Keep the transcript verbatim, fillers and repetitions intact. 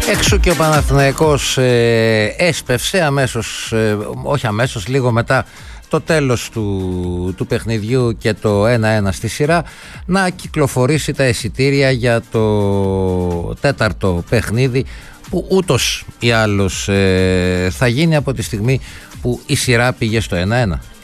Εξού και ο Παναθηναϊκός ε, έσπευσε αμέσως, ε, όχι αμέσως, λίγο μετά το τέλος του, του παιχνιδιού και το ένα ένα στη σειρά, να κυκλοφορήσει τα εισιτήρια για το τέταρτο παιχνίδι, που ούτως ή άλλως ε, θα γίνει από τη στιγμή που η σειρά πήγε στο ένα ένα.